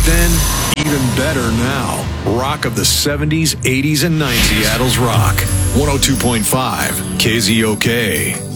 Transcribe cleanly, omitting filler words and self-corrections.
then, even better now. Rock of the 70s, 80s, and 90s. Seattle's Rock. 102.5 KZOK.